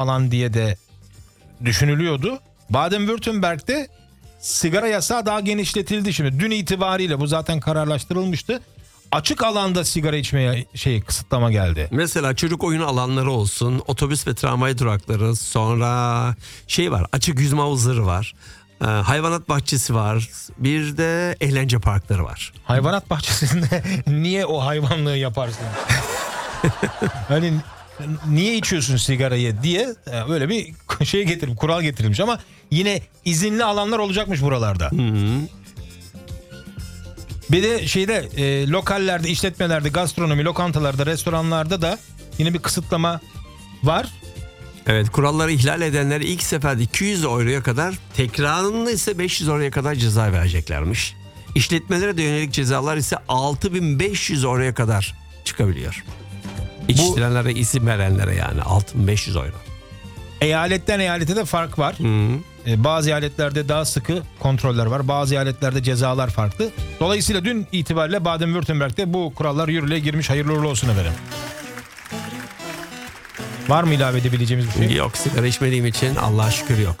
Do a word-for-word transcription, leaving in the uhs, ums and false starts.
falan diye de düşünülüyordu. Baden-Württemberg'de sigara yasağı daha genişletildi şimdi. Dün itibariyle bu zaten kararlaştırılmıştı. Açık alanda sigara içmeye şey kısıtlama geldi. Mesela çocuk oyunu alanları olsun, otobüs ve tramvay durakları, sonra şey var, açık yüzme havuzları var, e, hayvanat bahçesi var, bir de eğlence parkları var. Hayvanat bahçesinde niye o hayvanlığı yaparsın? Hani niye içiyorsun sigarayı diye böyle bir şey getirilmiş, kural getirilmiş ama yine izinli alanlar olacakmış buralarda. Hı hı. Bir de şeyde e, lokallerde, işletmelerde, gastronomi, lokantalarda, restoranlarda da yine bir kısıtlama var. Evet, kuralları ihlal edenlere ilk seferde iki yüz euroya kadar, tekrarında ise beş yüz euroya kadar ceza vereceklermiş. İşletmelere de yönelik cezalar ise altı bin beş yüz euroya kadar çıkabiliyor. İçtirenlere, isim verenlere yani altı bin beş yüz euro. Eyaletten eyalete de fark var. Hı. E, bazı eyaletlerde daha sıkı kontroller var. Bazı eyaletlerde cezalar farklı. Dolayısıyla dün itibariyle Baden-Württemberg'de bu kurallar yürürlüğe girmiş. Hayırlı uğurlu olsun efendim. Var mı ilave edebileceğimiz bir şey? Yok, sigara içmediğim için Allah'a şükür yok.